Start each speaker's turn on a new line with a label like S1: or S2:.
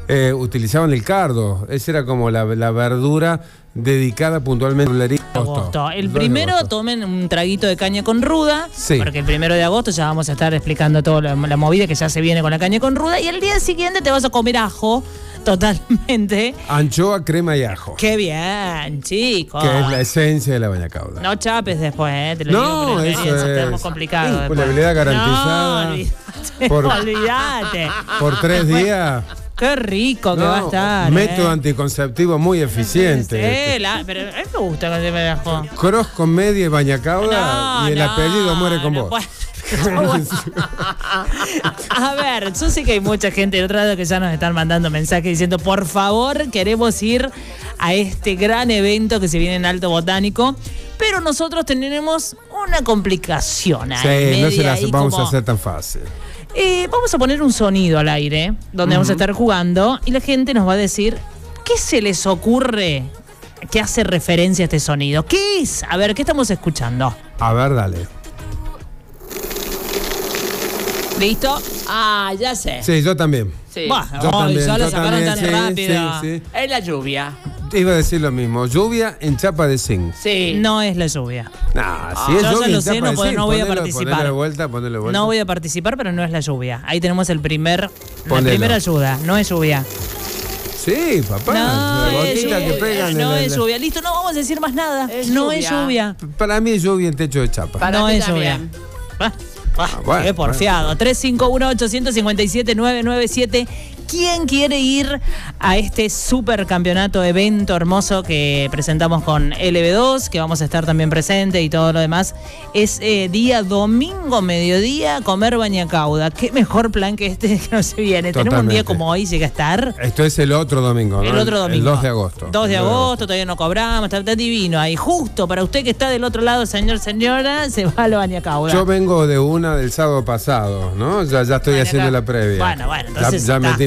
S1: utilizaban el cardo. Esa era como la verdura dedicada puntualmente a
S2: agosto. El primero tomen un traguito de caña con ruda,
S1: sí,
S2: porque el 1 de agosto ya vamos a estar explicando toda la movida que ya se viene con la caña con ruda, y el día siguiente te vas a comer ajo totalmente.
S1: Anchoa, crema y ajo.
S2: ¡Qué bien, chicos!
S1: Que es la esencia de la bañacauda.
S2: No chapes después, te lo
S1: no,
S2: digo,
S1: eso
S2: es complicado.
S1: Con la habilidad garantizada.
S2: No, olvídate.
S1: Por 3 días.
S2: Qué rico que va a estar.
S1: Método anticonceptivo muy eficiente.
S2: Sí, pero a mí me gusta cuando se me dejó.
S1: Cross con media y bañacauda y el apellido muere con vos.
S2: A ver, yo sé que hay mucha gente del otro lado que ya nos están mandando mensajes diciendo, por favor, queremos ir a este gran evento que se viene en Alto Botánico, pero nosotros tenemos una complicación ahí.
S1: Sí, no se las vamos a hacer tan fácil.
S2: Vamos a poner un sonido al aire, donde vamos a estar jugando, y la gente nos va a decir qué se les ocurre que hace referencia a este sonido. ¿Qué es? A ver, ¿qué estamos escuchando?
S1: A ver, dale.
S2: ¿Listo?
S3: Ah, ya sé.
S1: Sí, yo también.
S3: Sí.
S2: Bueno, ya lo sacaron tan rápido.
S1: Sí.
S3: Es la lluvia.
S1: Iba a decir lo mismo. Lluvia en chapa de zinc.
S3: Sí.
S2: No es la lluvia.
S1: Si es
S2: yo
S1: lluvia
S2: ya lo
S1: en
S2: sé,
S1: chapa de zinc,
S2: no voy a participar.
S1: Ponele vuelta.
S2: No voy a participar, pero no es la lluvia. Ahí tenemos la primera ayuda. No es lluvia.
S1: Sí, papá.
S2: No
S1: es lluvia. Que pegan
S2: no es lluvia. Listo, no vamos a decir más nada. No es lluvia.
S1: Para mí es lluvia en techo de chapa.
S2: No es lluvia.
S1: Bueno,
S2: qué porfiado. 351-857-997. ¿Quién quiere ir a este supercampeonato, evento hermoso que presentamos con LB2, que vamos a estar también presente y todo lo demás? Es día domingo, mediodía, comer bañacauda. Qué mejor plan que este que no se viene.
S1: Totalmente.
S2: Tenemos un día como hoy, llega a estar.
S1: Esto es el otro domingo, ¿no?
S2: El otro domingo.
S1: El 2 de agosto.
S2: 2 de agosto, todavía no cobramos, está divino. Ahí justo para usted que está del otro lado, señora, se va a la bañacauda.
S1: Yo vengo de una del sábado pasado, ¿no? Ya estoy haciendo la previa.
S2: Bueno, entonces
S1: ya metí